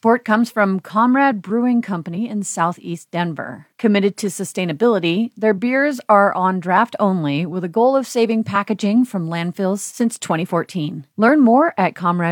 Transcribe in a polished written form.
support comes from Comrade Brewing Company in Southeast Denver. Committed to sustainability, their beers are on draft only with a goal of saving packaging from landfills since 2014. Learn more at Comrade